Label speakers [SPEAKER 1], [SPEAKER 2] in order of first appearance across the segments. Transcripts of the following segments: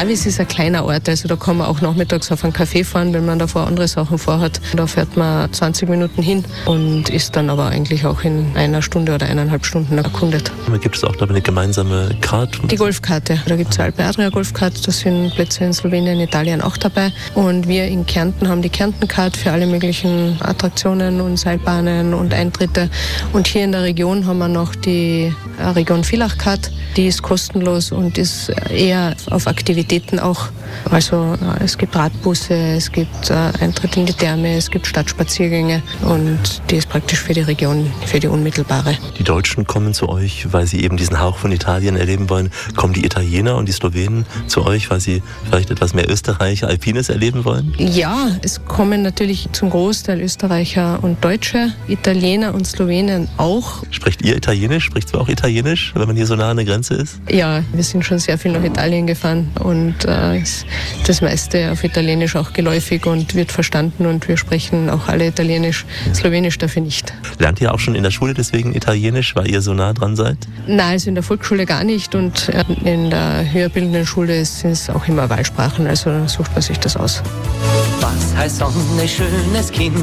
[SPEAKER 1] Travis ist ein kleiner Ort, also da kann man auch nachmittags auf einen Café fahren, wenn man davor andere Sachen vorhat. Da fährt man 20 Minuten hin und ist dann aber eigentlich auch in einer Stunde oder 1,5 Stunden erkundet.
[SPEAKER 2] Gibt es auch da eine gemeinsame Karte?
[SPEAKER 1] Die Golfkarte. Da gibt es eine Alpe Adria Golfkarte, da sind Plätze in Slowenien, Italien auch dabei. Und wir in Kärnten haben die Kärntenkarte für alle möglichen Attraktionen und Seilbahnen und Eintritte. Und hier in der Region haben wir noch die Region Villach-Karte. Die ist kostenlos und ist eher auf Aktivitäten auch. Also es gibt Radbusse, es gibt Eintritt in die Therme, es gibt Stadtspaziergänge und die ist praktisch für die Region, für die unmittelbare.
[SPEAKER 2] Die Deutschen kommen zu euch, weil sie eben diesen Hauch von Italien erleben wollen. Kommen die Italiener und die Slowenen zu euch, weil sie vielleicht etwas mehr Österreich, Alpines erleben wollen?
[SPEAKER 1] Ja, es kommen natürlich zum Großteil Österreicher und Deutsche, Italiener und Slowenen auch.
[SPEAKER 2] Spricht ihr Italienisch? Sprichst du auch Italienisch, wenn man hier so nah an der Grenze ist?
[SPEAKER 1] Ja, wir sind schon sehr viel nach Italien gefahren und das meiste auf Italienisch auch geläufig und wird verstanden und wir sprechen auch alle Italienisch, Slowenisch dafür nicht.
[SPEAKER 2] Lernt ihr auch schon in der Schule deswegen Italienisch, weil ihr so nah dran seid?
[SPEAKER 1] Nein, also in der Volksschule gar nicht und in der höherbildenden Schule sind es auch immer Wahlsprachen, also sucht man sich das aus.
[SPEAKER 3] Was heißt Sonne, schönes Kind?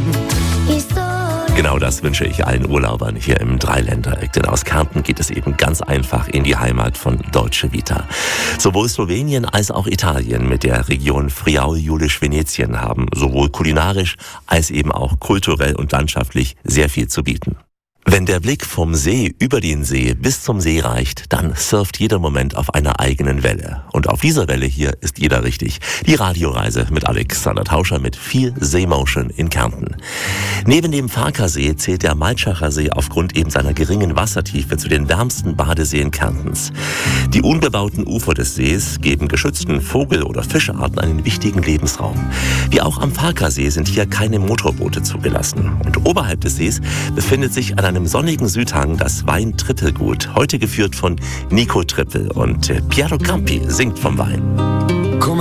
[SPEAKER 2] Genau das wünsche ich allen Urlaubern hier im Dreiländereck, denn aus Kärnten geht es eben ganz einfach in die Heimat von Deutsche Vita. Sowohl Slowenien als auch Italien mit der Region Friaul-Julisch-Venetien haben sowohl kulinarisch als eben auch kulturell und landschaftlich sehr viel zu bieten. Wenn der Blick vom See über den See bis zum See reicht, dann surft jeder Moment auf einer eigenen Welle. Und auf dieser Welle hier ist jeder richtig. Die Radioreise mit Alexander Tauscher mit viel Seemotion in Kärnten. Neben dem Farkasee zählt der Maltschacher See aufgrund eben seiner geringen Wassertiefe zu den wärmsten Badeseen Kärntens. Die unbebauten Ufer des Sees geben geschützten Vogel- oder Fischarten einen wichtigen Lebensraum. Wie auch am Farkasee sind hier keine Motorboote zugelassen. Und oberhalb des Sees befindet sich an einem sonnigen Südhang das Wein-Trippelgut, heute geführt von Nico Trippel und Piero Campi singt vom Wein.